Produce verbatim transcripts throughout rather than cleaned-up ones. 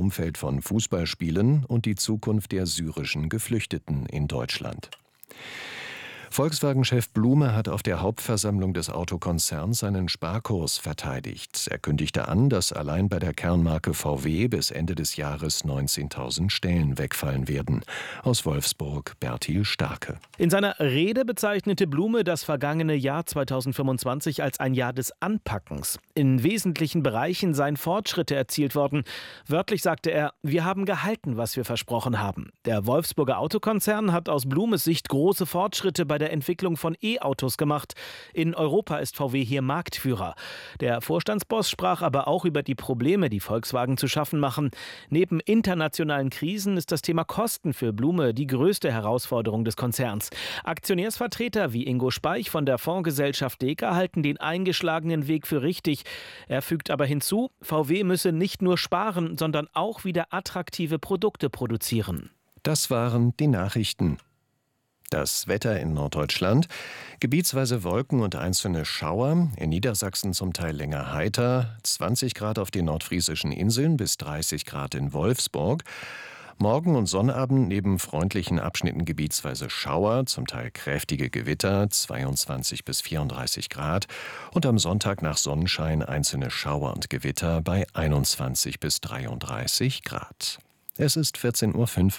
Umfeld von Fußballspielen und die Zukunft der syrischen Geflüchteten in Deutschland. Volkswagen-Chef Blume hat auf der Hauptversammlung des Autokonzerns seinen Sparkurs verteidigt. Er kündigte an, dass allein bei der Kernmarke V W bis Ende des Jahres neunzehntausend Stellen wegfallen werden. Aus Wolfsburg Bertil Starke. In seiner Rede bezeichnete Blume das vergangene Jahr zweitausendfünfundzwanzig als ein Jahr des Anpackens. In wesentlichen Bereichen seien Fortschritte erzielt worden. Wörtlich sagte er: Wir haben gehalten, was wir versprochen haben. Der Wolfsburger Autokonzern hat aus Blumes Sicht große Fortschritte bei der Entwicklung von E-Autos gemacht. In Europa ist V W hier Marktführer. Der Vorstandsboss sprach aber auch über die Probleme, die Volkswagen zu schaffen machen. Neben internationalen Krisen ist das Thema Kosten für Blume die größte Herausforderung des Konzerns. Aktionärsvertreter wie Ingo Speich von der Fondsgesellschaft Deka halten den eingeschlagenen Weg für richtig. Er fügt aber hinzu, V W müsse nicht nur sparen, sondern auch wieder attraktive Produkte produzieren. Das waren die Nachrichten. Das Wetter in Norddeutschland: gebietsweise Wolken und einzelne Schauer, in Niedersachsen zum Teil länger heiter, zwanzig Grad auf den nordfriesischen Inseln bis dreißig Grad in Wolfsburg. Morgen und Sonnabend neben freundlichen Abschnitten gebietsweise Schauer, zum Teil kräftige Gewitter, zweiundzwanzig bis vierunddreißig Grad. Und am Sonntag nach Sonnenschein einzelne Schauer und Gewitter bei einundzwanzig bis dreiunddreißig Grad. Es ist vierzehn Uhr fünf.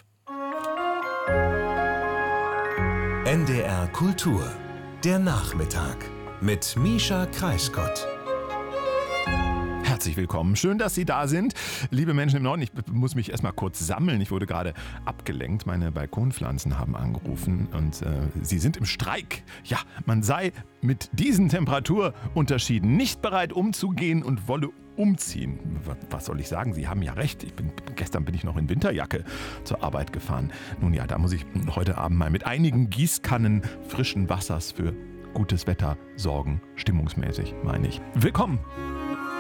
N D R Kultur, der Nachmittag mit Mischa Kreisgott. Herzlich willkommen. Schön, dass Sie da sind. Liebe Menschen im Norden, ich muss mich erstmal kurz sammeln. Ich wurde gerade abgelenkt. Meine Balkonpflanzen haben angerufen und äh, sie sind im Streik. Ja, man sei mit diesen Temperaturunterschieden nicht bereit umzugehen und wolle umziehen. Was soll ich sagen? Sie haben ja recht. Ich bin, gestern bin ich noch in Winterjacke zur Arbeit gefahren. Nun ja, da muss ich heute Abend mal mit einigen Gießkannen frischen Wassers für gutes Wetter sorgen. Stimmungsmäßig, meine ich. Willkommen!